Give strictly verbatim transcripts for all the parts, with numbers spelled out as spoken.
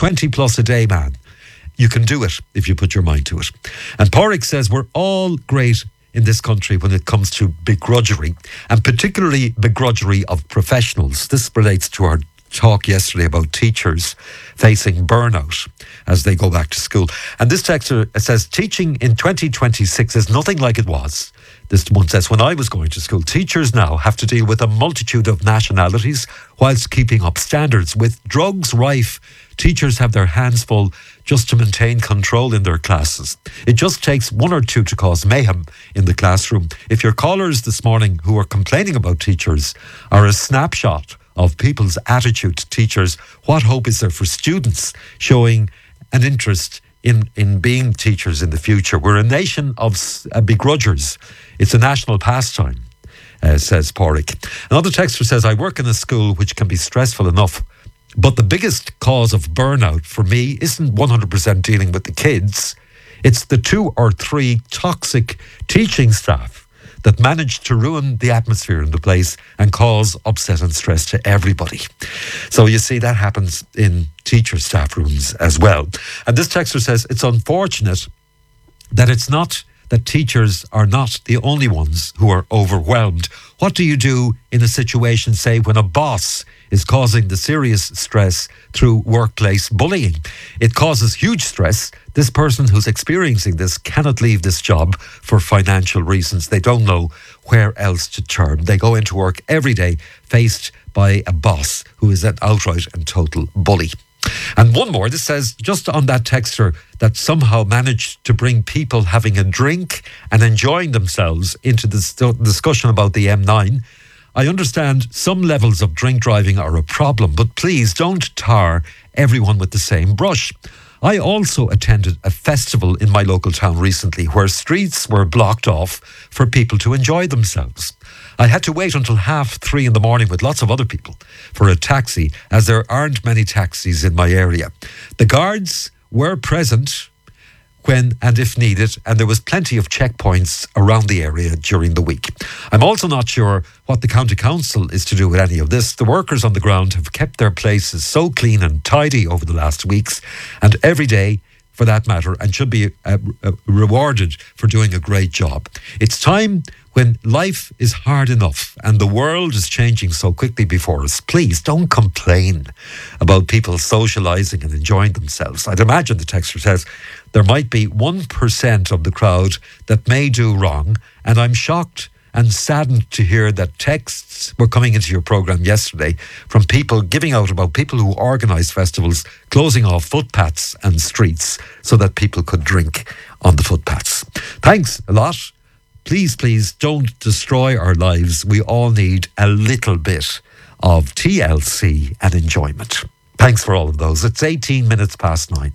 twenty plus a day, man. You can do it if you put your mind to it. And Porrick says we're all great in this country when it comes to begrudgery, and particularly begrudgery of professionals. This relates to our talk yesterday about teachers facing burnout as they go back to school. And this texter says, teaching in twenty twenty-six is nothing like it was. This one says, when I was going to school, teachers now have to deal with a multitude of nationalities whilst keeping up standards. With drugs rife, teachers have their hands full just to maintain control in their classes. It just takes one or two to cause mayhem in the classroom. If your callers this morning who are complaining about teachers are a snapshot of people's attitude to teachers, what hope is there for students showing an interest in, in being teachers in the future? We're a nation of uh, begrudgers. It's a national pastime, uh, says Porrick. Another texter says, I work in a school which can be stressful enough, but the biggest cause of burnout for me isn't one hundred percent dealing with the kids. It's the two or three toxic teaching staff that manage to ruin the atmosphere in the place and cause upset and stress to everybody. So you see, that happens in teacher staff rooms as well. And this texter says, it's unfortunate that it's not that teachers are not the only ones who are overwhelmed. What do you do in a situation, say, when a boss is causing the serious stress through workplace bullying? It causes huge stress. This person who's experiencing this cannot leave this job for financial reasons. They don't know where else to turn. They go into work every day faced by a boss who is an outright and total bully. And one more, this says, just on that texter that somehow managed to bring people having a drink and enjoying themselves into this discussion about the M nine. I understand some levels of drink driving are a problem, but please don't tar everyone with the same brush. I also attended a festival in my local town recently where streets were blocked off for people to enjoy themselves. I had to wait until half three in the morning with lots of other people for a taxi, as there aren't many taxis in my area. The guards were present when and if needed, and there was plenty of checkpoints around the area during the week. I'm also not sure what the county council is to do with any of this. The workers on the ground have kept their places so clean and tidy over the last weeks, and every day for that matter, and should be uh, uh, rewarded for doing a great job. It's time, when life is hard enough and the world is changing so quickly before us, please don't complain about people socialising and enjoying themselves. I'd imagine, the texter says, there might be one percent of the crowd that may do wrong, and I'm shocked and saddened to hear that texts were coming into your programme yesterday from people giving out about people who organise festivals closing off footpaths and streets so that people could drink on the footpaths. Thanks a lot. Please, please don't destroy our lives. We all need a little bit of T L C and enjoyment. Thanks for all of those. It's eighteen minutes past nine.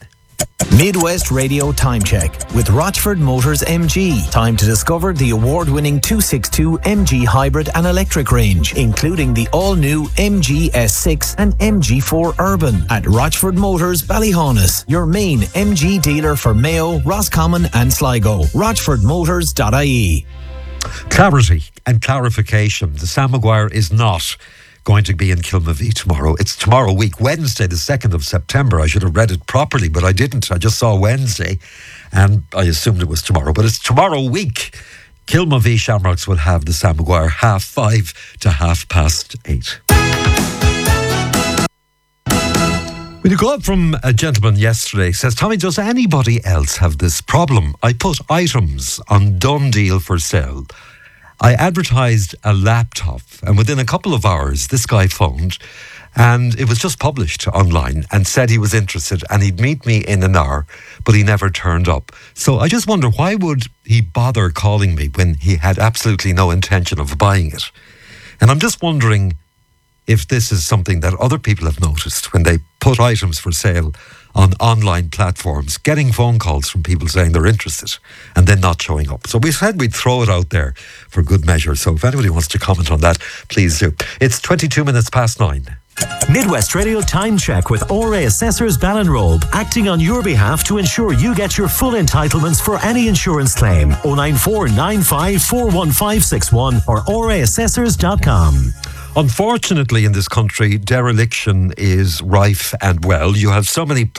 Midwest Radio Time Check with Rochford Motors M G. Time to discover the award-winning two sixty-two M G hybrid and electric range, including the all-new M G S six and M G four Urban at Rochford Motors Ballyhaunis, your main M G dealer for Mayo, Roscommon and Sligo. rochford motors dot I E. Clarity and clarification. The Sam Maguire is not going to be in Kilmavie tomorrow. It's tomorrow week, Wednesday, the second of September. I should have read it properly, but I didn't. I just saw Wednesday and I assumed it was tomorrow. But it's tomorrow week. Kilmavie Shamrocks will have the Sam Maguire half five to half past eight. We got up from a gentleman yesterday, says, Tommy, does anybody else have this problem? I put items on Done Deal for sale. I advertised a laptop, and within a couple of hours, this guy phoned, and it was just published online, and said he was interested and he'd meet me in an hour, but he never turned up. So I just wonder, why would he bother calling me when he had absolutely no intention of buying it? And I'm just wondering if this is something that other people have noticed when they put items for sale on online platforms, getting phone calls from people saying they're interested and then not showing up. So we said we'd throw it out there for good measure. So if anybody wants to comment on that, please do. It's twenty-two minutes past nine. Midwest Radio Time Check with O R A Assessors Ballinrobe, acting on your behalf to ensure you get your full entitlements for any insurance claim. oh nine four nine five four one five six one or O R A assessors dot com. Unfortunately, in this country, dereliction is rife and well. You have so many